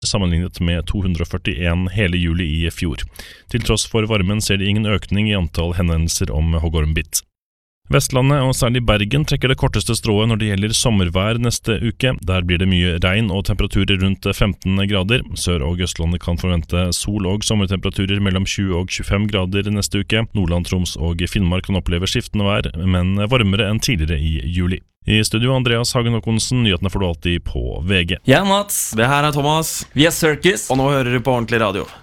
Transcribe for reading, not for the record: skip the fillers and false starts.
sammenlignet med 241 hele juli i fjor. Til tross for varmen ser de ingen økning i antall henvendelser om hoggormbitt. Vestlandet og særlig Bergen trekker det korteste strået når det gjelder sommervær neste uke. Der blir det mye regn og temperaturer rundt 15 grader. Sør- og Østlandet kan forvente sol og sommertemperaturer mellom 20 og 25 grader neste uke. Nordland, Troms og Finnmark kan oppleve skiftende vær, men varmere enn tidligere i juli. I studio Andreas Hagen Håkonsen, nyhetene får du alltid på VG. Jeg Mats. Det her Thomas. Vi Circus. Og nå hører du på Ordentlig Radio.